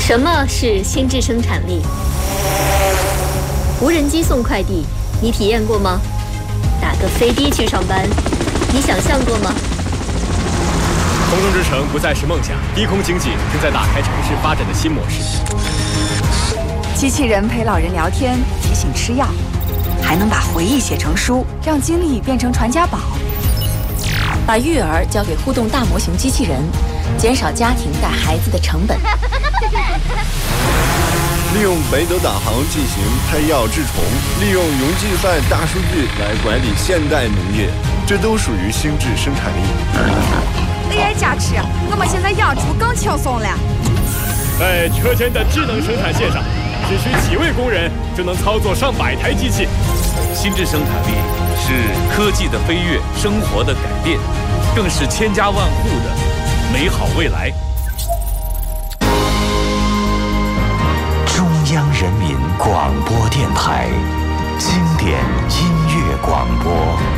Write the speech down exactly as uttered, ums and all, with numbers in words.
什么是心智生产力？无人机送快递，你体验过吗？打个飞的去上班，你想象过吗？ 空中之城不再是梦想，低空经济正在打开城市发展的新模式。 机器人陪老人聊天，提醒吃药，还能把回忆写成书，让经历变成传家宝。 把育儿交给互动大模型机器人，减少家庭带孩子的成本。 利用北斗导航进行拍药治虫，利用云计算大数据来管理现代农业，这都属于心智生产力。 A I 加持，我们现在养猪更轻松了。 在车间的智能生产线上，只需几位工人就能操作上百台机器。 心智生产力是科技的飞跃，生活的改变，更是千家万户的美好未来。 中央人民广播电台。